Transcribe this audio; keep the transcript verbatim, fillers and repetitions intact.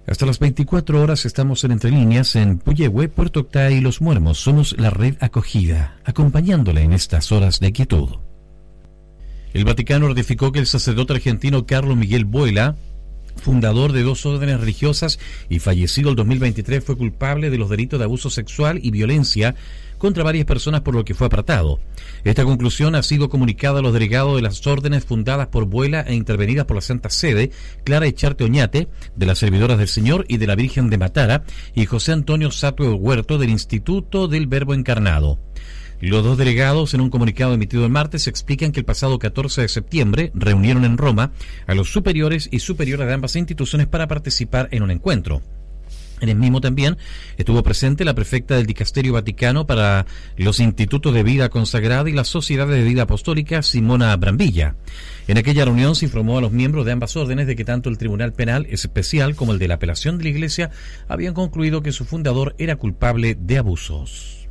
Hasta las veinticuatro horas estamos en Entre Líneas en Puyehue, Puerto Octay y Los Muermos. Somos la red acogida, acompañándole en estas horas de quietud. El Vaticano ratificó que el sacerdote argentino Carlos Miguel Boyla, fundador de dos órdenes religiosas y fallecido el dos mil veintitrés, fue culpable de los delitos de abuso sexual y violencia contra varias personas, por lo que fue apartado. Esta conclusión ha sido comunicada a los delegados de las órdenes fundadas por Boyla e intervenidas por la Santa Sede, Clara Echarte Oñate, de las Servidoras del Señor y de la Virgen de Matara, y José Antonio Sato del Huerto, del Instituto del Verbo Encarnado. Los dos delegados, en un comunicado emitido el martes, explican que el pasado catorce de septiembre reunieron en Roma a los superiores y superioras de ambas instituciones para participar en un encuentro. En el mismo también estuvo presente la prefecta del Dicasterio Vaticano para los Institutos de Vida Consagrada y las Sociedades de Vida Apostólica, Simona Brambilla. En aquella reunión se informó a los miembros de ambas órdenes de que tanto el Tribunal Penal Especial como el de la Apelación de la Iglesia habían concluido que su fundador era culpable de abusos.